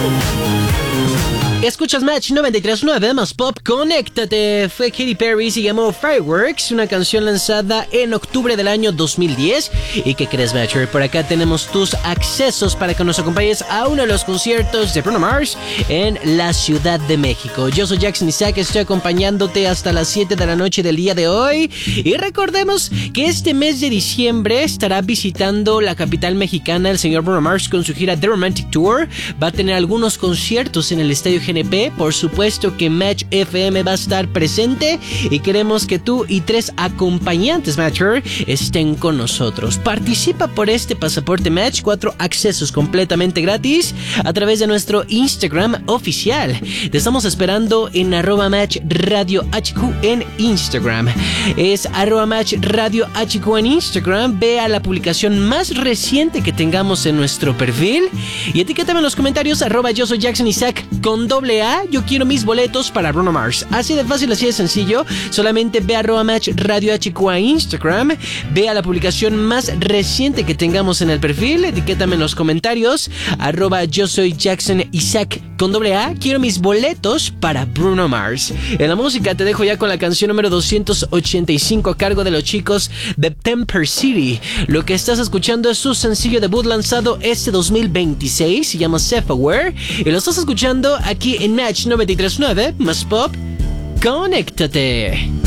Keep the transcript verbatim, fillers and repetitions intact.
Escuchas Match noventa y tres punto nueve más Pop, conéctate. Fue Katy Perry, se llamó Fireworks, una canción lanzada en octubre del año dos mil diez. ¿Y qué crees, Matcher? Por acá tenemos tus accesos para que nos acompañes a uno de los conciertos de Bruno Mars en la Ciudad de México. Yo soy Jackson Isaac, estoy acompañándote hasta las siete de la noche del día de hoy. Y recordemos que este mes de diciembre estará visitando la capital mexicana el señor Bruno Mars con su gira The Romantic Tour. Va a tener algunos conciertos en el Estadio G N P. Por supuesto que Match F M va a estar presente y queremos que tú y tres acompañantes Matcher estén con nosotros. Participa por este pasaporte Match, cuatro accesos completamente gratis a través de nuestro Instagram oficial. Te estamos esperando en arroba Match Radio H Q en Instagram. Es arroba Match Radio H Q en Instagram. Ve a la publicación más reciente que tengamos en nuestro perfil y etiquétame en los comentarios arroba yo soy Jackson Isaac con doble A, yo quiero mis boletos para Bruno Mars. Así de fácil, así de sencillo. Solamente ve a arroba Match Radio H Q a Instagram, ve a la publicación más reciente que tengamos en el perfil, etiquétame en los comentarios arroba yo soy Jackson Isaac con doble A, quiero mis boletos para Bruno Mars. En la música te dejo ya con la canción número doscientos ochenta y cinco a cargo de los chicos de Temper City. Lo que estás escuchando es su sencillo debut lanzado este dos mil veintiséis, se llama Self-Aware y lo estás escuchando aquí en Match noventa y tres punto nueve más Pop, conéctate.